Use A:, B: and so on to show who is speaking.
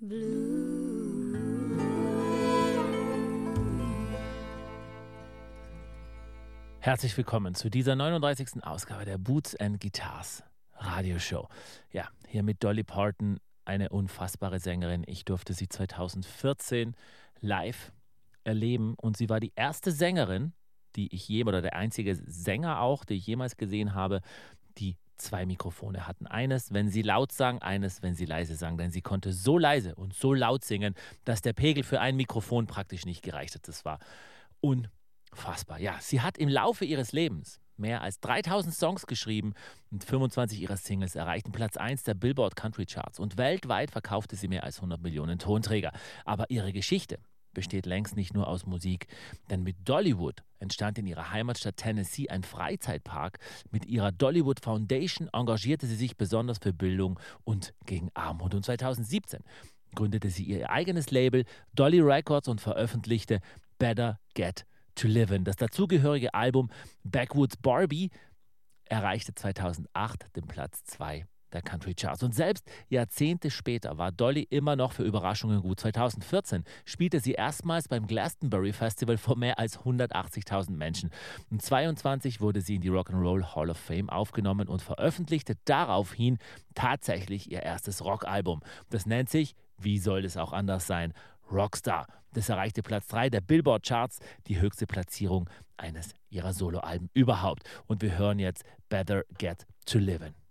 A: Herzlich willkommen zu dieser 39. Ausgabe der Boots and Guitars Radioshow. Ja, hier mit Dolly Parton, eine unfassbare Sängerin. Ich durfte sie 2014 live erleben und sie war die erste Sängerin, oder der einzige Sänger auch, den ich jemals gesehen habe, die zwei Mikrofone hatten. Eines, wenn sie laut sang, eines, wenn sie leise sang. Denn sie konnte so leise und so laut singen, dass der Pegel für ein Mikrofon praktisch nicht gereicht hat. Das war unfassbar. Ja, sie hat im Laufe ihres Lebens mehr als 3000 Songs geschrieben und 25 ihrer Singles erreichten Platz 1 der Billboard Country Charts. Und weltweit verkaufte sie mehr als 100 Millionen Tonträger. Aber ihre Geschichte besteht längst nicht nur aus Musik, denn mit Dollywood entstand in ihrer Heimatstadt Tennessee ein Freizeitpark. Mit ihrer Dollywood Foundation engagierte sie sich besonders für Bildung und gegen Armut. Und 2017 gründete sie ihr eigenes Label Dolly Records und veröffentlichte Better Get to Livin'. Das dazugehörige Album Backwoods Barbie erreichte 2008 den Platz 2 der Country Charts. Und selbst Jahrzehnte später war Dolly immer noch für Überraschungen gut. 2014 spielte sie erstmals beim Glastonbury Festival vor mehr als 180.000 Menschen. Und 2022 wurde sie in die Rock'n'Roll Hall of Fame aufgenommen und veröffentlichte daraufhin tatsächlich ihr erstes Rockalbum. Das nennt sich, wie soll es auch anders sein, Rockstar. Das erreichte Platz 3 der Billboard Charts, die höchste Platzierung eines ihrer Soloalben überhaupt. Und wir hören jetzt Better Get to Livin'.